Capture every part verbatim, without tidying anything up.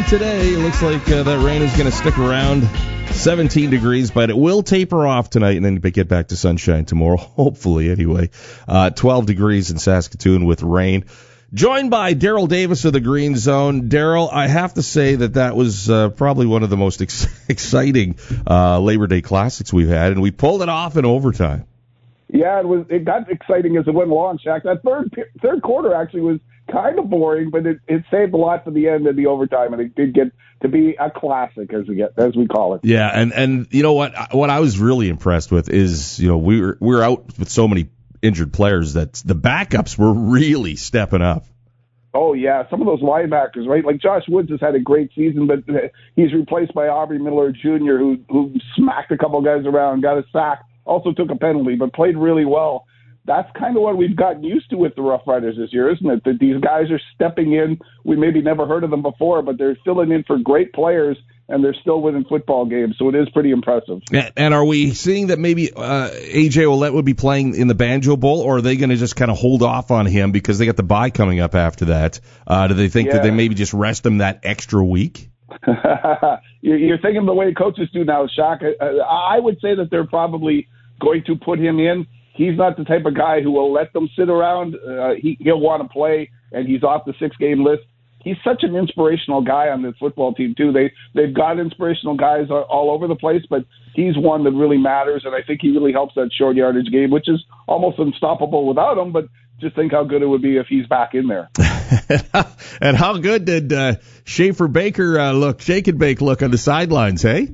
rain today. It looks like uh, that rain is going to stick around. seventeen degrees, but it will taper off tonight and then get back to sunshine tomorrow, hopefully anyway. Uh, twelve degrees in Saskatoon with rain. Joined by Daryl Davis of the Green Zone. Daryl, I have to say that that was uh, probably one of the most ex- exciting uh, Labor Day Classics we've had, and we pulled it off in overtime. Yeah, it was. It got exciting as it went along, Shaq. That third third quarter actually was kind of boring, but it, it saved a lot for the end of the overtime, and it did get to be a classic, as we get as we call it. Yeah, and, and you know what? What I was really impressed with is, you know, we were we were out with so many injured players that the backups were really stepping up. Oh, yeah, some of those linebackers, right? Like Josh Woods has had a great season, but he's replaced by Aubrey Miller Junior, who who smacked a couple guys around, got a sack, also took a penalty, but played really well. That's kind of what we've gotten used to with the Rough Riders this year, isn't it? That these guys are stepping in. We maybe never heard of them before, but they're filling in for great players, and they're still winning football games, so it is pretty impressive. And are we seeing that maybe uh, A J Ouellette would be playing in the Banjo Bowl, or are they going to just kind of hold off on him because they got the bye coming up after that? Uh, do they think yeah. that they maybe just rest him that extra week? You're thinking the way coaches do now, Shaq. I would say that they're probably going to put him in. He's not the type of guy who will let them sit around. Uh, he, he'll want to play, and he's off the six-game list. He's such an inspirational guy on this football team, too. They, they've got inspirational guys all over the place, but he's one that really matters, and I think he really helps that short yardage game, which is almost unstoppable without him, but just think how good it would be if he's back in there. And how good did uh, Schaefer Baker uh, look, Shake and Bake look on the sidelines, hey?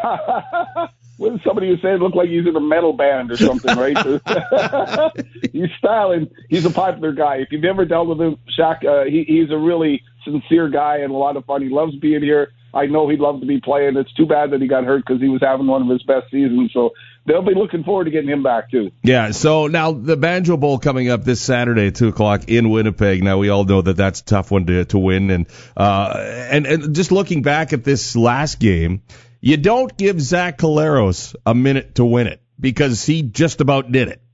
With somebody who said it looked like he's in a metal band or something, right? He's styling. He's a popular guy. If you've ever dealt with him, Shaq, uh, he, he's a really sincere guy and a lot of fun. He loves being here. I know he'd love to be playing. It's too bad that he got hurt because he was having one of his best seasons. So they'll be looking forward to getting him back, too. Yeah, so now the Banjo Bowl coming up this Saturday at two o'clock in Winnipeg. Now, we all know that that's a tough one to, to win. And, uh, and, and just looking back at this last game, you don't give Zach Collaros a minute to win it because he just about did it.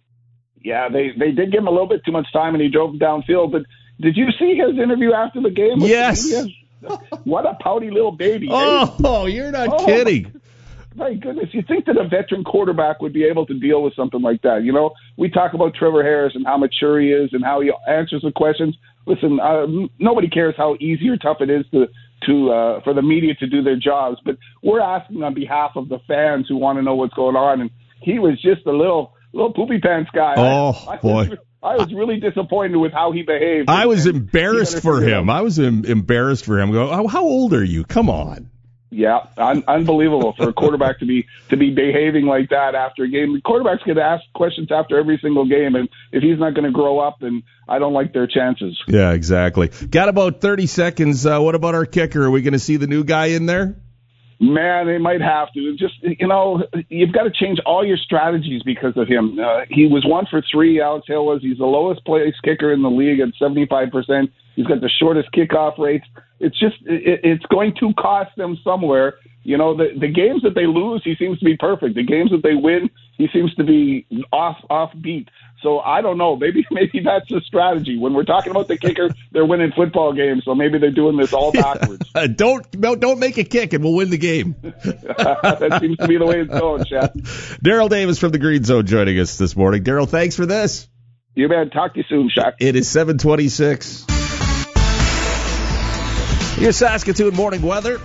Yeah, they, they did give him a little bit too much time, and he drove downfield. But did you see his interview after the game? Yes. What a pouty little baby. Oh, eh? You're not oh, kidding. My goodness. You think that a veteran quarterback would be able to deal with something like that? You know, we talk about Trevor Harris and how mature he is and how he answers the questions. Listen, uh, nobody cares how easy or tough it is to to uh, for the media to do their jobs, but we're asking on behalf of the fans who want to know what's going on, and he was just a little little poopy pants guy. Oh, I, I boy. Was, I was really disappointed with how he behaved. I was embarrassed for him. I was em- embarrassed for him. Go, oh, how old are you? Come on. Yeah, un- unbelievable for a quarterback to be to be behaving like that after a game. The quarterbacks get asked questions after every single game, and if he's not going to grow up, then I don't like their chances. Yeah, exactly. Got about thirty seconds. Uh, what about our kicker? Are we going to see the new guy in there? Man, they might have to. Just, you know, you've got to change all your strategies because of him. Uh, he was one for three, Alex Hill was. He's the lowest placed kicker in the league at seventy-five percent. He's got the shortest kickoff rates. It's just, it, it's going to cost them somewhere. You know, the, the games that they lose, he seems to be perfect. The games that they win, he seems to be off, off beat. So I don't know. Maybe maybe that's the strategy. When we're talking about the kicker, they're winning football games. So maybe they're doing this all backwards. don't don't make a kick and we'll win the game. That seems to be the way it's going, Chef. Daryl Davis from the Green Zone joining us this morning. Daryl, thanks for this. You man, talk to you soon, Shaq. It is seven twenty-six. Your Saskatoon morning weather.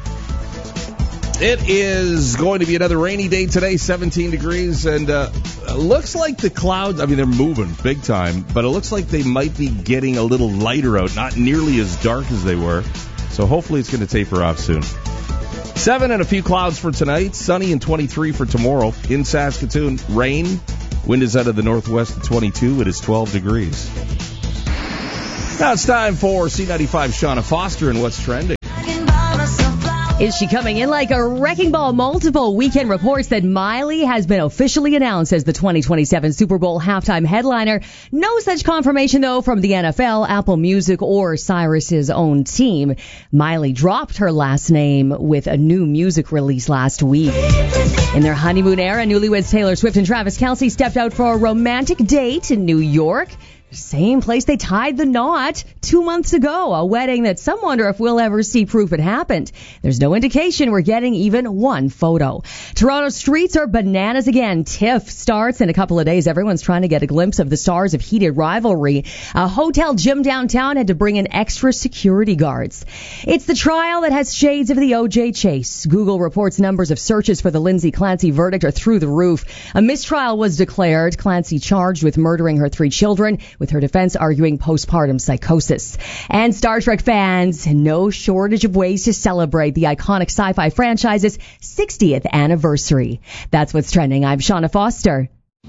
It is going to be another rainy day today, seventeen degrees, and uh, looks like the clouds, I mean, they're moving big time, but it looks like they might be getting a little lighter out, not nearly as dark as they were, so hopefully it's going to taper off soon. Seven and a few clouds for tonight, sunny and twenty-three for tomorrow. In Saskatoon, rain, wind is out of the northwest at twenty-two, it is twelve degrees. Now it's time for C ninety-five Shauna Foster and What's Trending. Is she coming in like a wrecking ball? Multiple weekend reports that Miley has been officially announced as the twenty twenty-seven Super Bowl halftime headliner. No such confirmation, though, from the N F L, Apple Music, or Cyrus's own team. Miley dropped her last name with a new music release last week. In their honeymoon era, newlyweds Taylor Swift and Travis Kelce stepped out for a romantic date in New York. Same place they tied the knot two months ago, a wedding that some wonder if we'll ever see proof it happened. There's no indication we're getting even one photo. Toronto streets are bananas again. TIFF starts in a couple of days. Everyone's trying to get a glimpse of the stars of heated rivalry. A hotel gym downtown had to bring in extra security guards. It's the trial that has shades of the O J chase. Google reports numbers of searches for the Lindsay Clancy verdict are through the roof. A mistrial was declared. Clancy charged with murdering her three children, with her defense arguing postpartum psychosis. And Star Trek fans, no shortage of ways to celebrate the iconic sci-fi franchise's sixtieth anniversary. That's what's trending. I'm Shauna Foster.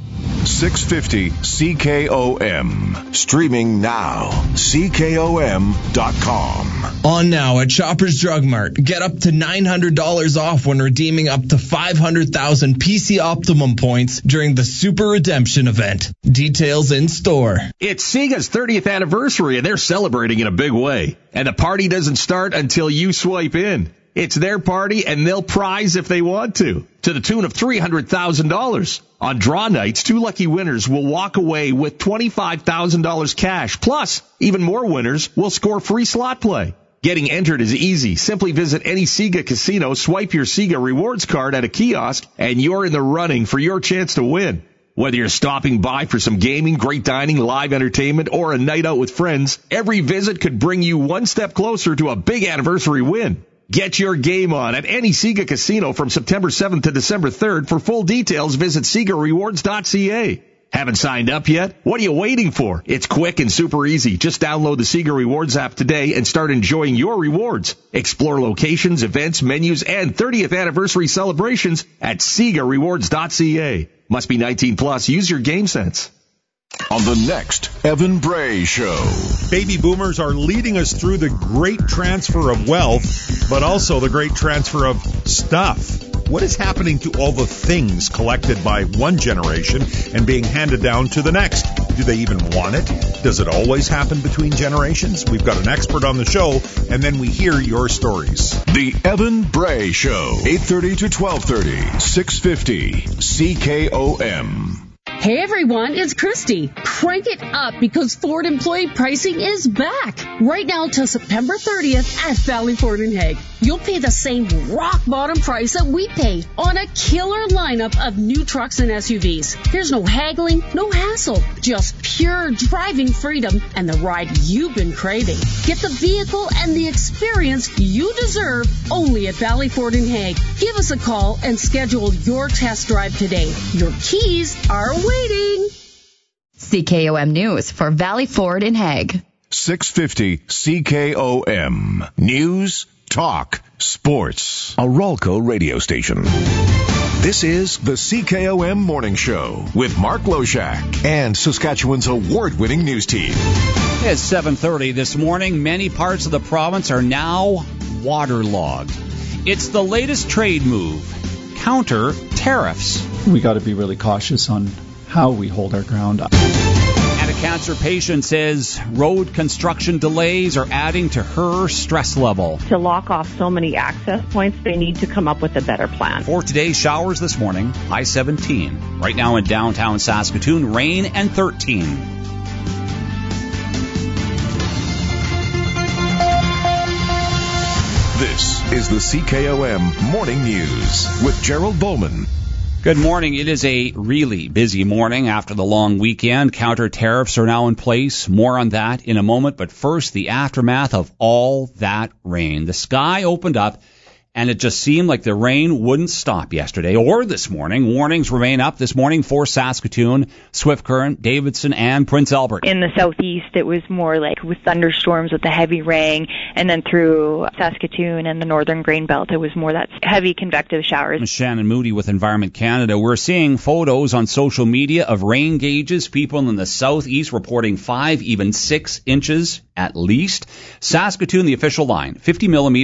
six fifty C K O M. Streaming now. C K O M dot com. On now at Shoppers Drug Mart. Get up to nine hundred dollars off when redeeming up to five hundred thousand P C Optimum points during the Super Redemption event. Details in store. It's Sega's thirtieth anniversary, and they're celebrating in a big way. And the party doesn't start until you swipe in. It's their party, and they'll prize if they want to, to the tune of three hundred thousand dollars. On draw nights, two lucky winners will walk away with twenty-five thousand dollars cash. Plus, even more winners will score free slot play. Getting entered is easy. Simply visit any Sega casino, swipe your Sega rewards card at a kiosk, and you're in the running for your chance to win. Whether you're stopping by for some gaming, great dining, live entertainment, or a night out with friends, every visit could bring you one step closer to a big anniversary win. Get your game on at any Sega casino from September seventh to December third. For full details, visit Sega Rewards dot C A. Haven't signed up yet? What are you waiting for? It's quick and super easy. Just download the Sega Rewards app today and start enjoying your rewards. Explore locations, events, menus, and thirtieth anniversary celebrations at Sega Rewards dot C A. Must be nineteen plus. Use your game sense. On the next Evan Bray Show. Baby boomers are leading us through the great transfer of wealth, but also the great transfer of stuff. What is happening to all the things collected by one generation and being handed down to the next? Do they even want it? Does it always happen between generations? We've got an expert on the show, and then we hear your stories. The Evan Bray Show, eight thirty to twelve thirty, six fifty C K O M. Hey everyone, it's Christy. Crank it up because Ford employee pricing is back. Right now till September thirtieth at Valley Ford in Hague. You'll pay the same rock bottom price that we pay on a killer lineup of new trucks and S U Vs. There's no haggling, no hassle, just pure driving freedom and the ride you've been craving. Get the vehicle and the experience you deserve only at Valley Ford in Hague. Give us a call and schedule your test drive today. Your keys are waiting. C K O M News for Valley Ford in Hague. six fifty C K O M. News, talk, sports. A Rolco radio station. This is the C K O M Morning Show with Mark Loshak and Saskatchewan's award-winning news team. It's seven thirty this morning. Many parts of the province are now waterlogged. It's the latest trade move. Counter tariffs. We got to be really cautious on how we hold our ground. And a cancer patient says road construction delays are adding to her stress level. To lock off so many access points, they need to come up with a better plan. For today's showers this morning, high seventeen. Right now in downtown Saskatoon, rain and thirteen. This is the C K O M Morning News with Gerald Bowman. Good morning. It is a really busy morning after the long weekend. Counter tariffs are now in place. More on that in a moment. But first, the aftermath of all that rain. The sky opened up, and it just seemed like the rain wouldn't stop yesterday or this morning. Warnings remain up this morning for Saskatoon, Swift Current, Davidson, and Prince Albert. In the southeast, it was more like with thunderstorms with the heavy rain, and then through Saskatoon and the northern grain belt, it was more that heavy convective showers. Shannon Moody with Environment Canada. We're seeing photos on social media of rain gauges. People in the southeast reporting five, even six inches at least. Saskatoon, the official line, fifty millimeters.